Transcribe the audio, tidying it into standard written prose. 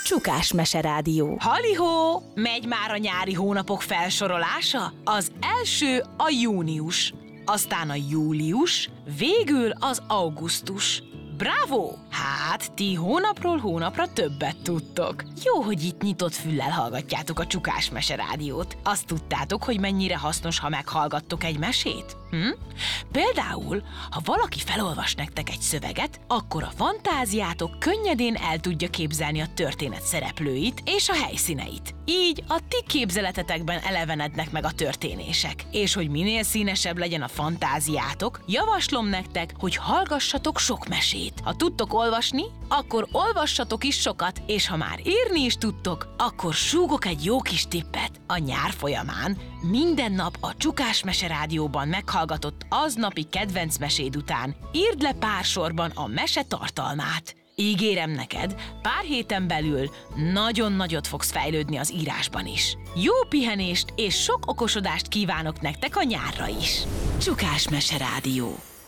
Csukás Mese Rádió. Halihó! Megy már a nyári hónapok felsorolása? Az első a június, aztán a július, végül az augusztus. Bravo! Hát, ti hónapról hónapra többet tudtok. Jó, hogy itt nyitott füllel hallgatjátok a Csukás Mese Rádiót. Azt tudtátok, hogy mennyire hasznos, ha meghallgattok egy mesét? Például, ha valaki felolvas nektek egy szöveget, akkor a fantáziátok könnyedén el tudja képzelni a történet szereplőit és a helyszíneit. Így a ti képzeletetekben elevenednek meg a történések. És hogy minél színesebb legyen a fantáziátok, javaslom nektek, hogy hallgassatok sok mesét. Ha tudtok olvasni, akkor olvassatok is sokat, és ha már írni is tudtok, akkor súgok egy jó kis tippet. A nyár folyamán minden nap a Csukás Mese Rádióban meghallgatott aznapi kedvenc meséd után írd le pár sorban a mese tartalmát. Ígérem neked, pár héten belül nagyon nagyot fogsz fejlődni az írásban is. Jó pihenést és sok okosodást kívánok nektek a nyárra is. Csukás Mese Rádió.